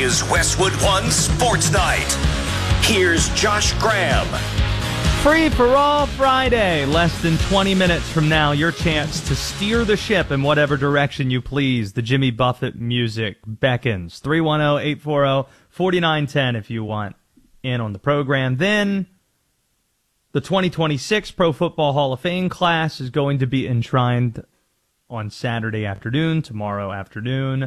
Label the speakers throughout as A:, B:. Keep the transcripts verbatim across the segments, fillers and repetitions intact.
A: is Westwood One Sports Night. Here's Josh Graham.
B: Free for All Friday. Less than twenty minutes from now, your chance to steer the ship in whatever direction you please. The Jimmy Buffett music beckons. three one zero, eight four zero, four nine one zero if you want in on the program. Then the twenty twenty-six Pro Football Hall of Fame class is going to be enshrined on Saturday afternoon, tomorrow afternoon.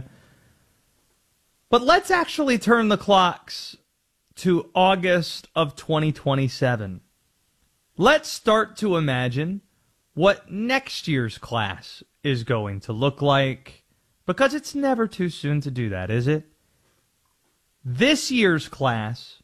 B: But let's actually turn the clocks to August of twenty twenty-seven. Let's start to imagine what next year's class is going to look like, because it's never too soon to do that, is it? This year's class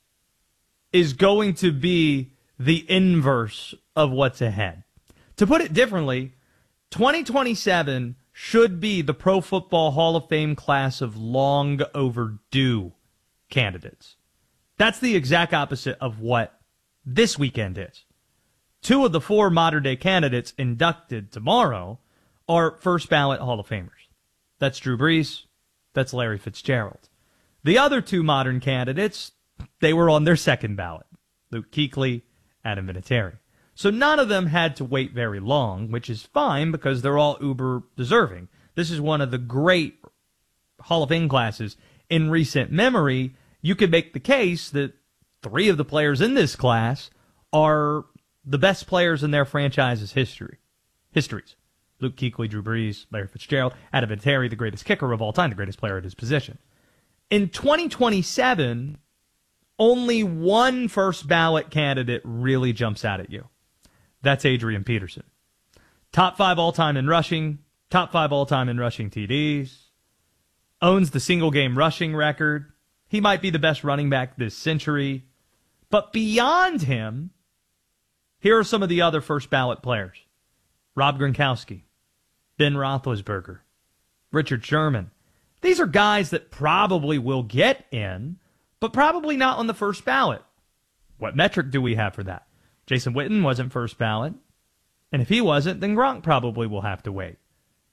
B: is going to be the inverse of what's ahead. To put it differently, twenty twenty-seven should be the Pro Football Hall of Fame class of long overdue candidates. That's the exact opposite of what this weekend is. Two of the four modern-day candidates inducted tomorrow are first-ballot Hall of Famers. That's Drew Brees. That's Larry Fitzgerald. The other two modern candidates, they were on their second ballot. Luke Kuechly, Adam Vinatieri. So none of them had to wait very long, which is fine because they're all uber deserving. This is one of the great Hall of Fame classes in recent memory. You could make the case that three of the players in this class are the best players in their franchise's history. Histories. Luke Kuechly, Drew Brees, Larry Fitzgerald, Adam Vinatieri, the greatest kicker of all time, the greatest player at his position. In twenty twenty-seven, only one first ballot candidate really jumps out at you. That's Adrian Peterson. Top five all-time in rushing, top five all-time in rushing T Ds, owns the single-game rushing record. He might be the best running back this century. But beyond him, here are some of the other first-ballot players. Rob Gronkowski, Ben Roethlisberger, Richard Sherman. These are guys that probably will get in, but probably not on the first ballot. What metric do we have for that? Jason Witten wasn't first ballot, and if he wasn't, then Gronk probably will have to wait.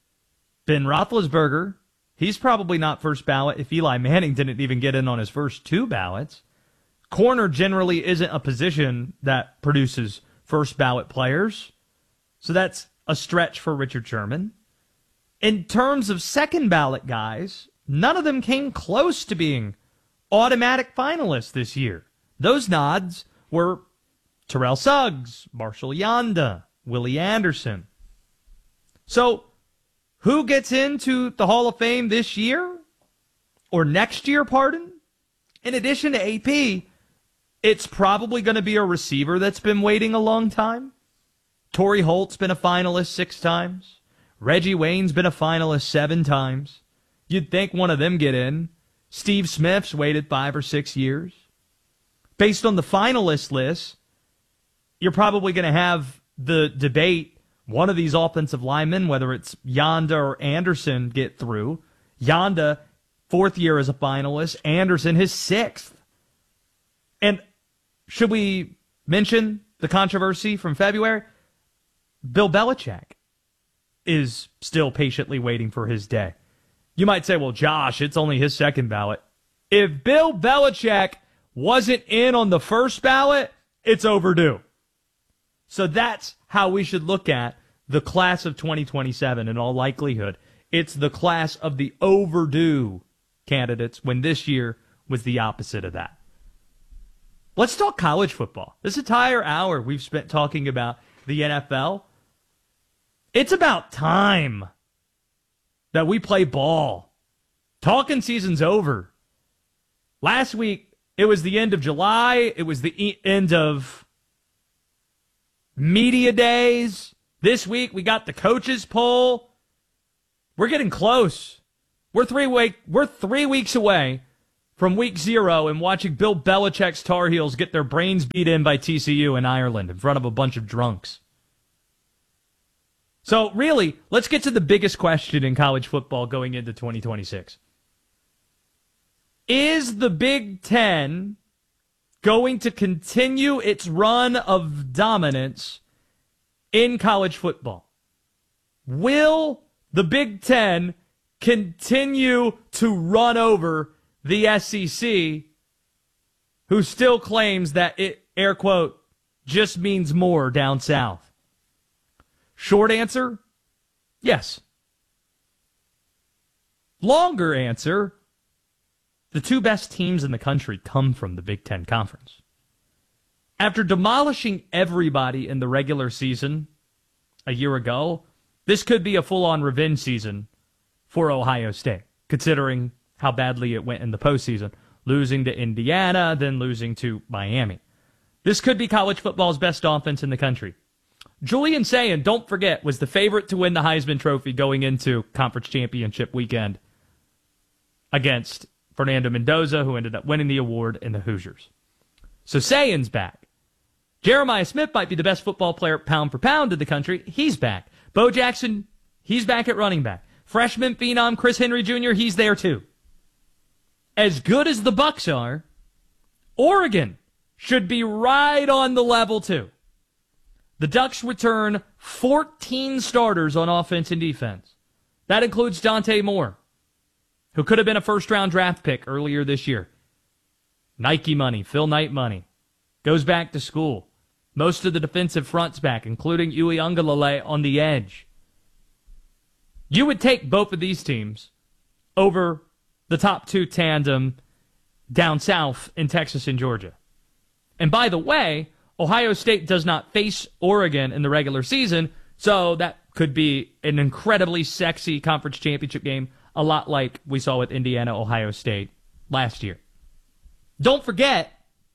B: Ben Roethlisberger, he's probably not first ballot if Eli Manning didn't even get in on his first two ballots. Corner generally isn't a position that produces first ballot players, so that's a stretch for Richard Sherman. In terms of second ballot guys, none of them came close to being automatic finalists this year. Those nods were Terrell Suggs, Marshall Yanda, Willie Anderson. So, who gets into the Hall of Fame this year? Or next year, pardon? In addition to A P, it's probably going to be a receiver that's been waiting a long time. Torrey Holt's been a finalist six times. Reggie Wayne's been a finalist seven times. You'd think one of them get in. Steve Smith's waited five or six years. Based on the finalist list, you're probably going to have the debate, one of these offensive linemen, whether it's Yanda or Anderson, get through. Yanda, fourth year as a finalist. Anderson, his sixth. And should we mention the controversy from February? Bill Belichick is still patiently waiting for his day. You might say, well, Josh, it's only his second ballot. If Bill Belichick wasn't in on the first ballot, it's overdue. So that's how we should look at the class of twenty twenty-seven in all likelihood. It's the class of the overdue candidates, when this year was the opposite of that. Let's talk college football. This entire hour we've spent talking about the N F L. It's about time that we play ball. Talking season's over. Last week, it was the end of July. It was the e- end of media days. This week, we got the coaches poll. We're getting close. We're three week, we're three weeks away from week zero and watching Bill Belichick's Tar Heels get their brains beat in by T C U in Ireland in front of a bunch of drunks. So really, let's get to the biggest question in college football going into twenty twenty-six. Is the Big Ten going to continue its run of dominance in college football? Will the Big Ten continue to run over the S E C, who still claims that it, air quote, just means more down south? Short answer, yes. Longer answer, the two best teams in the country come from the Big Ten Conference. After demolishing everybody in the regular season a year ago, this could be a full-on revenge season for Ohio State, considering how badly it went in the postseason, losing to Indiana, then losing to Miami. This could be college football's best offense in the country. Julian Sayin, don't forget, was the favorite to win the Heisman Trophy going into Conference Championship weekend against Fernando Mendoza, who ended up winning the award in the Hoosiers. So Sayin's back. Jeremiah Smith might be the best football player pound for pound in the country. He's back. Bo Jackson, he's back at running back. Freshman phenom Chris Henry Junior, he's there too. As good as the Bucks are, Oregon should be right on the level too. The Ducks return fourteen starters on offense and defense. That includes Dante Moore, who could have been a first-round draft pick earlier this year. Nike money, Phil Knight money. Goes back to school. Most of the defensive fronts back, including Uiagalelei on the edge. You would take both of these teams over the top two tandem down south in Texas and Georgia. And by the way, Ohio State does not face Oregon in the regular season, so that could be an incredibly sexy conference championship game, a lot like we saw with Indiana, Ohio State last year. Don't forget,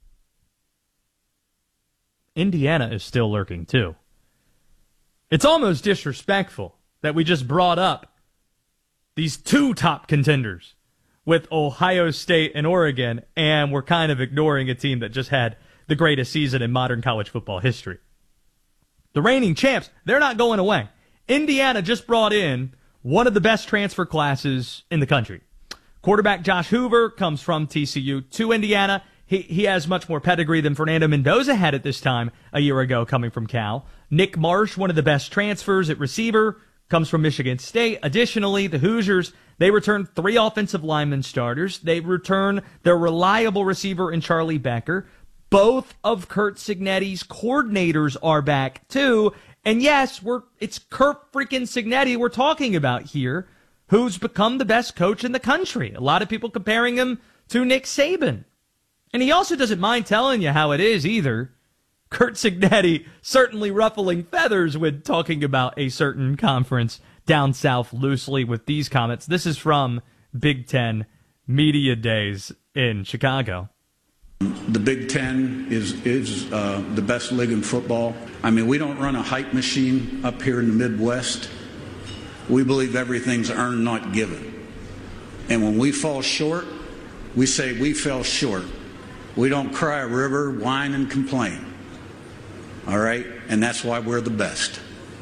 B: Indiana is still lurking too. It's almost disrespectful that we just brought up these two top contenders with Ohio State and Oregon, and we're kind of ignoring a team that just had the greatest season in modern college football history. The reigning champs, they're not going away. Indiana just brought in one of the best transfer classes in the country. Quarterback Josh Hoover comes from T C U to Indiana. He he has much more pedigree than Fernando Mendoza had at this time a year ago coming from Cal. Nick Marsh, one of the best transfers at receiver, comes from Michigan State. Additionally, the Hoosiers, they return three offensive lineman starters. They return their reliable receiver in Charlie Becker. Both of Kurt Cignetti's coordinators are back too. And yes, we're it's Kurt freaking Cignetti we're talking about here, who's become the best coach in the country. A lot of people comparing him to Nick Saban. And he also doesn't mind telling you how it is either. Kurt Cignetti certainly ruffling feathers when talking about a certain conference down south loosely with these comments. This is from Big Ten Media Days in Chicago.
C: The Big Ten is is uh, the best league in football. I mean, we don't run a hype machine up here in the Midwest. We believe everything's earned, not given. And when we fall short, we say we fell short. We don't cry a river, whine, and complain. All right? And that's why we're the best.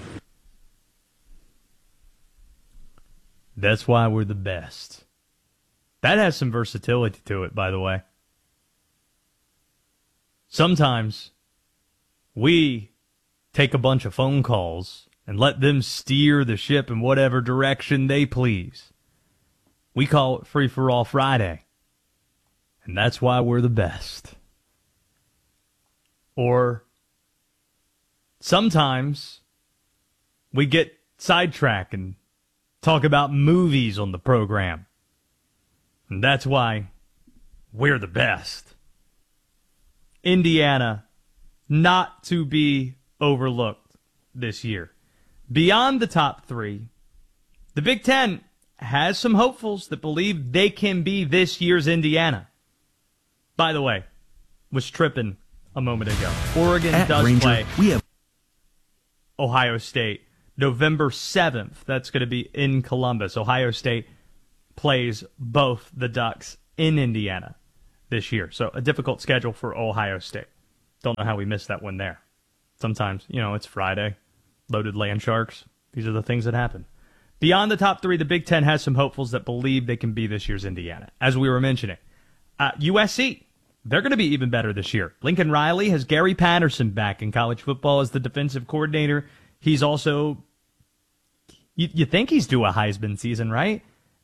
B: That's why we're the best. That has some versatility to it, by the way. Sometimes we take a bunch of phone calls and let them steer the ship in whatever direction they please. We call it Free for All Friday. And that's why we're the best. Or sometimes we get sidetracked and talk about movies on the program. And that's why we're the best. Indiana, not to be overlooked this year. Beyond the top three, the Big Ten has some hopefuls that believe they can be this year's Indiana. By the way, was tripping a moment ago. Oregon
D: At
B: does
D: Ranger,
B: play
D: we have
B: Ohio State November seventh. That's going to be in Columbus. Ohio State plays both the Ducks in Indiana this year. So a difficult schedule for Ohio State. Don't know how we missed that one there. Sometimes, you know, it's Friday. Loaded land sharks. These are the things that happen. Beyond the top three, the Big Ten has some hopefuls that believe they can be this year's Indiana. As we were mentioning, uh, U S C, they're going to be even better this year. Lincoln Riley has Gary Patterson back in college football as the defensive coordinator. He's also, you, you think he's due a Heisman season, right?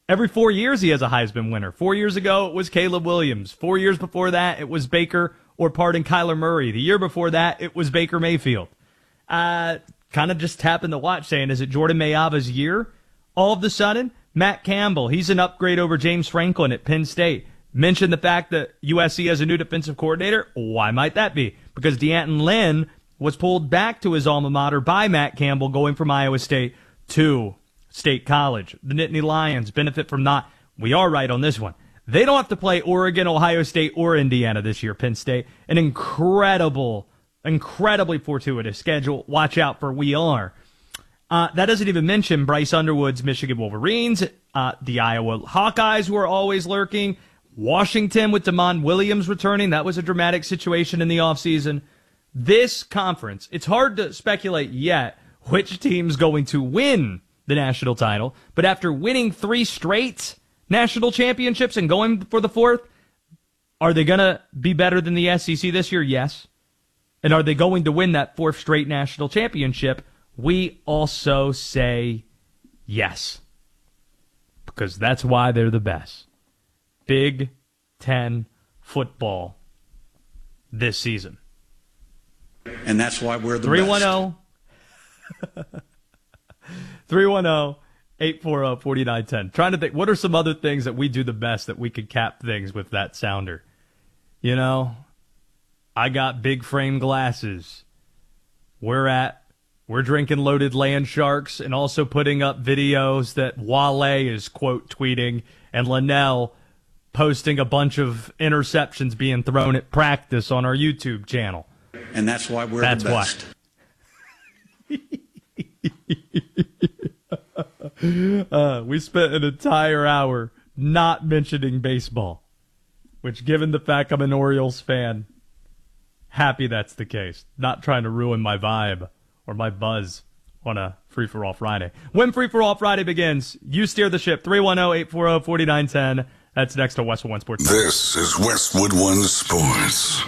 B: Every four years he has a Heisman winner. Four years ago, it was Caleb Williams. Four years before that, it was Baker, or pardon, Kyler Murray. The year before that, it was Baker Mayfield. Uh, kind of just tapping the watch saying, is it Jordan Mayava's year? All of a sudden, Matt Campbell, he's an upgrade over James Franklin at Penn State. Mentioned the fact that U S C has a new defensive coordinator. Why might that be? Because D'Anton Lynn was pulled back to his alma mater by Matt Campbell going from Iowa State to State College. The Nittany Lions benefit from not, we are right on this one. They don't have to play Oregon, Ohio State, or Indiana this year, Penn State. An incredible, incredibly fortuitous schedule. Watch out for we are. Uh, that doesn't even mention Bryce Underwood's Michigan Wolverines, uh, the Iowa Hawkeyes, who are always lurking, Washington with Damon Williams returning. That was a dramatic situation in the offseason. This conference, it's hard to speculate yet which team's going to win the national title, but after winning three straight national championships and going for the fourth, are they going to be better than the S E C this year? Yes. And are they going to win that fourth straight national championship? We also say yes, because that's why they're the best. Big Ten football this season.
C: And that's why we're the
B: three one
C: best.
B: three one zero, eight four zero, four nine one zero. Trying to think, what are some other things that we do the best that we could cap things with that sounder? You know, I got big frame glasses. We're at, we're drinking Loaded Land Sharks and also putting up videos that Wale is quote tweeting and Linnell posting a bunch of interceptions being thrown at practice on our YouTube channel.
C: And that's why we're
B: that's
C: the best.
B: Why. uh, we spent an entire hour not mentioning baseball, which, given the fact I'm an Orioles fan, happy that's the case. Not trying to ruin my vibe or my buzz on a Free For All Friday. When Free For All Friday begins, you steer the ship. three one zero, eight four zero, four nine one zero. That's next to Westwood One Sports.
D: This is Westwood One Sports.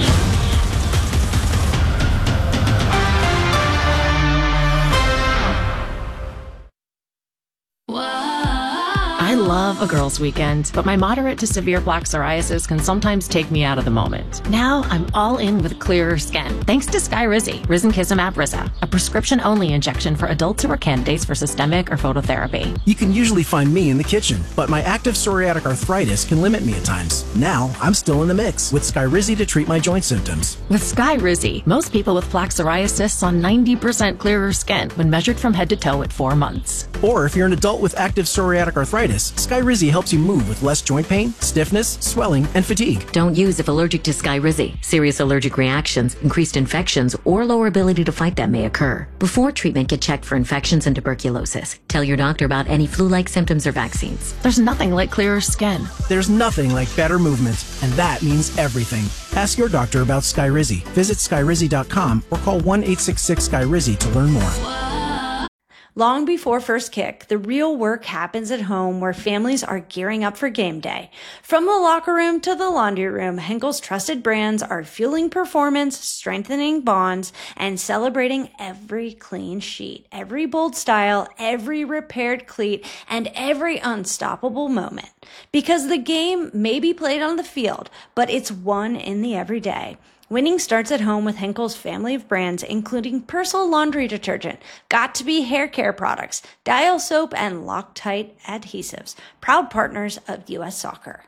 E: I love a girls' weekend, but my moderate to severe plaque psoriasis can sometimes take me out of the moment. Now I'm all in with clearer skin, thanks to Skyrizi, Risankizumab Riza, a prescription-only injection for adults who are candidates for systemic or phototherapy.
F: You can usually find me in the kitchen, but my active psoriatic arthritis can limit me at times. Now I'm still in the mix with Skyrizi to treat my joint symptoms.
E: With Skyrizi, most people with plaque psoriasis saw ninety percent clearer skin when measured from head to toe at four months.
F: Or if you're an adult with active psoriatic arthritis, Skyrizi helps you move with less joint pain, stiffness, swelling, and fatigue.
G: Don't use if allergic to Skyrizi. Serious allergic reactions, increased infections, or lower ability to fight them may occur. Before treatment, get checked for infections and tuberculosis. Tell your doctor about any flu-like symptoms or vaccines.
E: There's nothing like clearer skin.
F: There's nothing like better movement, and that means everything. Ask your doctor about Skyrizi. Visit Skyrizi dot com or call one eight six six Skyrizi to learn more.
H: Long before first kick, the real work happens at home where families are gearing up for game day. From the locker room to the laundry room, Henkel's trusted brands are fueling performance, strengthening bonds, and celebrating every clean sheet, every bold style, every repaired cleat, and every unstoppable moment. Because the game may be played on the field, but it's won in the everyday. Winning starts at home with Henkel's family of brands, including Persil laundry detergent, Got2b hair care products, Dial soap, and Loctite adhesives. Proud partners of U S Soccer.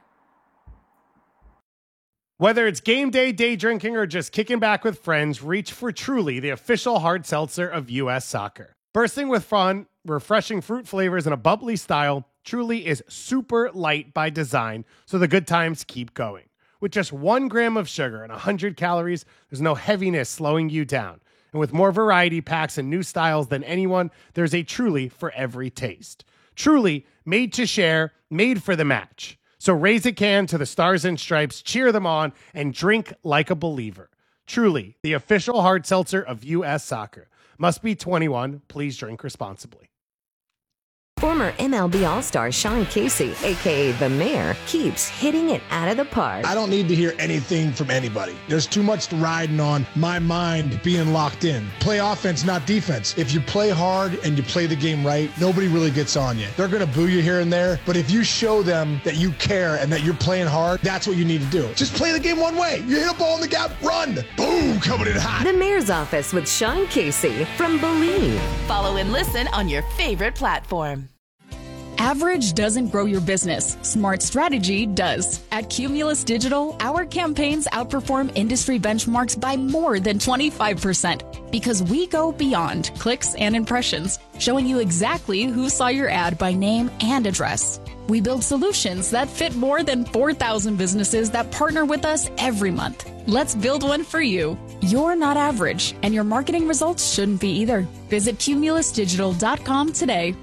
I: Whether it's game day, day drinking, or just kicking back with friends, reach for Truly, the official hard seltzer of U S Soccer. Bursting with fun, refreshing fruit flavors, and a bubbly style, Truly is super light by design, so the good times keep going. With just one gram of sugar and one hundred calories, there's no heaviness slowing you down. And with more variety packs and new styles than anyone, there's a Truly for every taste. Truly, made to share, made for the match. So raise a can to the Stars and Stripes, cheer them on, and drink like a believer. Truly, the official hard seltzer of U S Soccer. Must be twenty-one. Please drink responsibly.
J: Former M L B All-Star Sean Casey, a k a. The Mayor, keeps hitting it out of the park.
K: I don't need to hear anything from anybody. There's too much riding on my mind being locked in. Play offense, not defense. If you play hard and you play the game right, nobody really gets on you. They're going to boo you here and there, but if you show them that you care and that you're playing hard, that's what you need to do. Just play the game one way. You hit a ball in the gap, run. Boom, coming in hot.
J: The Mayor's Office with Sean Casey from Believe.
L: Follow and listen on your favorite platform.
M: Average doesn't grow your business. Smart strategy does. At Cumulus Digital, our campaigns outperform industry benchmarks by more than twenty-five percent because we go beyond clicks and impressions, showing you exactly who saw your ad by name and address. We build solutions that fit more than four thousand businesses that partner with us every month. Let's build one for you. You're not average, and your marketing results shouldn't be either. Visit cumulus digital dot com today.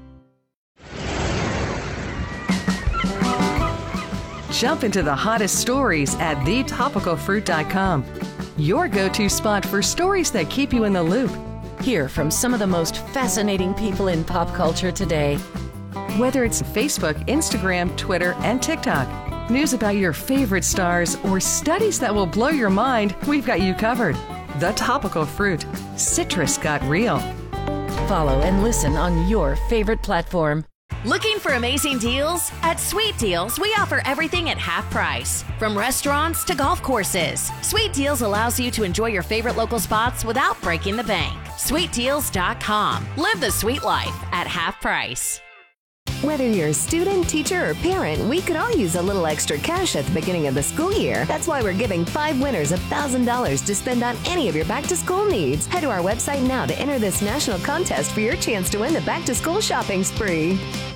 N: Jump into the hottest stories at the topical fruit dot com. Your go-to spot for stories that keep you in the loop.
O: Hear from some of the most fascinating people in pop culture today.
N: Whether it's Facebook, Instagram, Twitter, and TikTok, news about your favorite stars, or studies that will blow your mind, we've got you covered. The Topical Fruit. Citrus got real.
O: Follow and listen on your favorite platform.
L: Looking for amazing deals? At Sweet Deals, we offer everything at half price. From restaurants to golf courses, Sweet Deals allows you to enjoy your favorite local spots without breaking the bank. sweet deals dot com. Live the sweet life at half price.
J: Whether you're a student, teacher, or parent, we could all use a little extra cash at the beginning of the school year. That's why we're giving five winners one thousand dollars to spend on any of your back-to-school needs. Head to our website now to enter this national contest for your chance to win the back-to-school shopping spree.